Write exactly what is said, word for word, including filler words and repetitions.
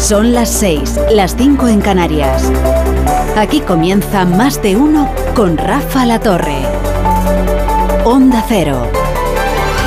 Son las seis, las cinco en Canarias. Aquí comienza Más de Uno con Rafa La Torre. Onda Cero.